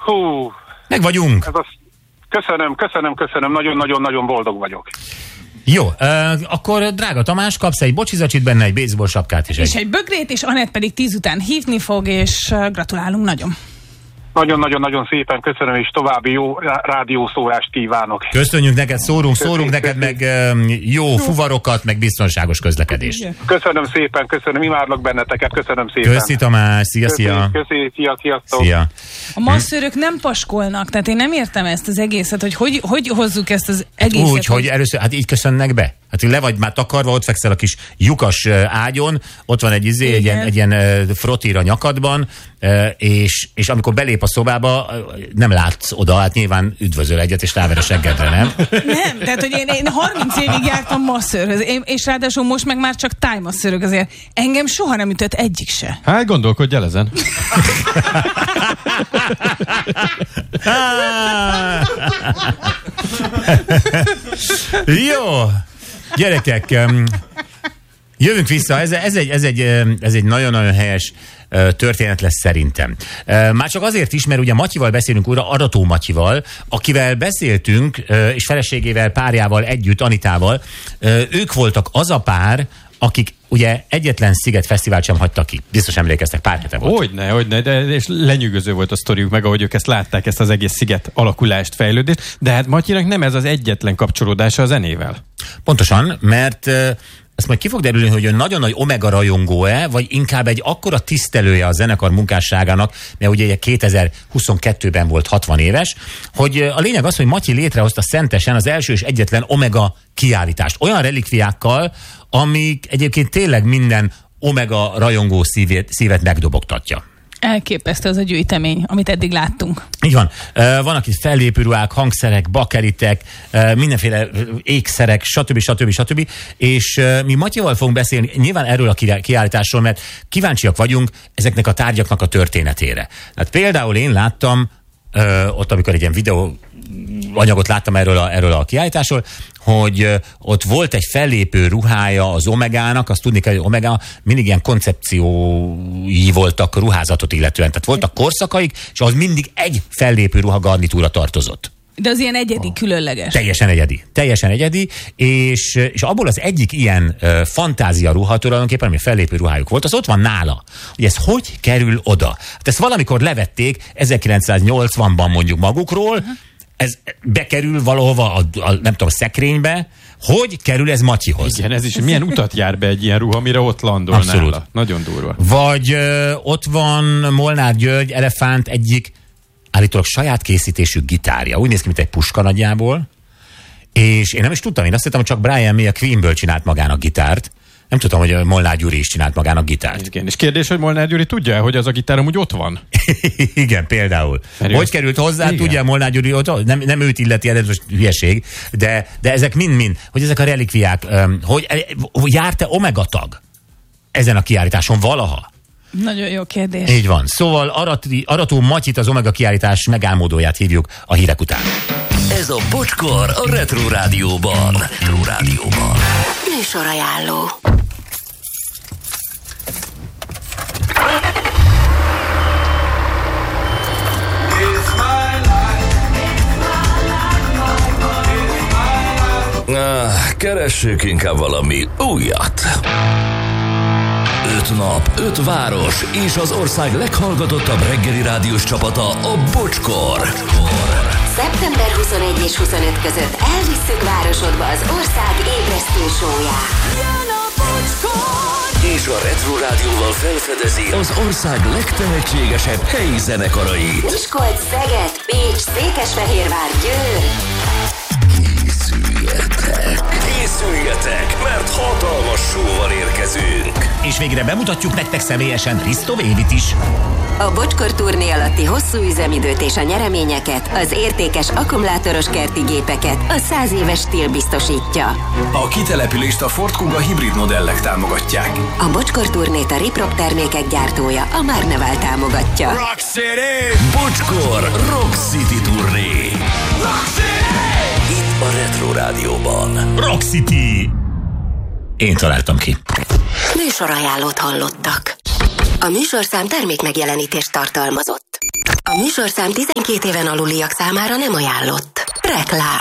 Hú. Meg vagyunk. Köszönöm, nagyon-nagyon-nagyon boldog vagyok. Jó, akkor drága Tamás, kapsz egy bocsizacsit, benne egy baseball sapkát is. És egy bögrét, és Anett pedig 10 után hívni fog, és gratulálunk nagyon. Nagyon-nagyon-nagyon szépen köszönöm, és további jó rádiószórást kívánok. Köszönjük neked, szórunk neked meg jó fuvarokat, meg biztonságos közlekedést. Köszönöm szépen, imádlak benneteket, köszönöm szépen. Köszi Tamás, szia. Köszi, sziasztok. Szia. A masszörök nem paskolnak, tehát én nem értem ezt az egészet, hogy hozzuk ezt az egészet. Úgy, hogy először, hát így köszönnek be. Hát le vagy már takarva, ott fekszel a kis lyukas ágyon, ott van egy ilyen frottír a nyakadban, és amikor belép a szobába, nem látsz oda, hát nyilván üdvözöl egyet, és ráver a seggedre, nem? Nem, tehát hogy én 30 évig jártam masszörhöz, és ráadásul most meg már csak tájmasszörök, azért engem soha nem ütött egyik se. Hát gondolkodj el ezen. Jó, gyerekek, jövünk vissza, ez egy nagyon-nagyon helyes történet lesz szerintem. Már csak azért is, mert ugye Matyival beszélünk újra, Arató Matyival, akivel beszéltünk, és feleségével, párjával együtt, Anitával, ők voltak az a pár, akik ugye egyetlen Sziget Fesztivált sem hagytak ki. Biztos emlékeztek, pár hete volt. Hogyne, és lenyűgöző volt a sztoriuk, meg ahogy ők ezt látták, ezt az egész Sziget alakulást, fejlődést, de hát Matyinak nem ez az egyetlen kapcsolódása a zenével. Pontosan, mert ezt majd ki fog derülni, hogy ő nagyon nagy Omega rajongó-e, vagy inkább egy akkora tisztelője a zenekar munkásságának, mert ugye 2022-ben volt 60 éves, hogy a lényeg az, hogy Matyi létrehozta Szentesen az első és egyetlen Omega kiállítást. Olyan relikviákkal, amik egyébként tényleg minden Omega rajongó szívet megdobogtatja. Elképesztő az a gyűjtemény, amit eddig láttunk. Így van. Vannak itt fellépőruhák, hangszerek, bakelitek, mindenféle ékszerek, stb. És mi Matyival fogunk beszélni nyilván erről a kiállításról, mert kíváncsiak vagyunk ezeknek a tárgyaknak a történetére. Hát például én láttam ott, amikor egy ilyen videó anyagot láttam erről a kiállításról, hogy ott volt egy fellépő ruhája az Omegának, azt tudni kell, hogy Omega mindig ilyen koncepciói voltak ruházatot illetően. Tehát voltak korszakaik, és az mindig egy fellépő ruha garnitúra tartozott. De az ilyen egyedi, különleges. Teljesen egyedi, és abból az egyik ilyen fantázia ruha tulajdonképpen, ami fellépő ruhájuk volt, az ott van nála. Hogy ez hogy kerül oda? Hát ezt valamikor levették 1980-ban mondjuk magukról, ez bekerül valahova nem tudom, szekrénybe. Hogy kerül ez Matyihoz? Igen, ez is milyen utat jár be egy ilyen ruha, amire ott landol nála. Nagyon durva. Vagy ott van Molnár György, Elefánt egyik állítólag saját készítésű gitárja. Úgy néz ki, mint egy puska nagyjából. És én nem is tudtam, én azt hittem, hogy csak Brian May a Queenből csinált magának gitárt. Nem tudtam, hogy Molnár Gyuri is csinált magának gitárt. Igen, és kérdés, hogy Molnár Gyuri tudja, hogy az a gitár amúgy ott van? Igen, például. Hogy került hozzá, igen. Tudja Molnár Gyuri, nem őt illeti, ez most hülyeség, de ezek mind, hogy ezek a relikviák, hogy járt-e Omega tag ezen a kiállításon valaha? Nagyon jó kérdés. Így van. Szóval Arató Matyit, az Omega kiállítás megálmodóját hívjuk a hírek után. Ez a Bocskor a Retro Rádióban. Műsorajánló. Keressük inkább valami újat. 5 nap, 5 város és az ország leghallgatottabb reggeli rádiós csapata, a Bocskor. Szeptember 21 és 25 között elvisszük városodba az ország ébresztő sóját. Jön a Bocskor! És a Retro Rádióval felfedezi az ország legtehetségesebb helyi zenekarait. Miskolc, Szeged, Pécs, Székesfehérvár, Győr. Készüljetek, mert hatalmas showval érkezünk. És végre bemutatjuk nektek személyesen Risto Évit is. A Bocskor turné alatti hosszú üzemidőt és a nyereményeket, az értékes akkumulátoros kerti gépeket a 100 éves stíl biztosítja. A kitelepülést a Ford Kuga hibrid modellek támogatják. A Bocskor turnét a Riprop termékek gyártója, a Marneval támogatja. Rock City! Bocskor Rock City turné. Rock City! Itt a Retro Rádióban. Rock City! Én találtam ki. Műsorajánlót hallottak. A műsorszám termék megjelenítést tartalmazott. A A műsorszám 12 éven aluliak számára nem ajánlott. Reklám.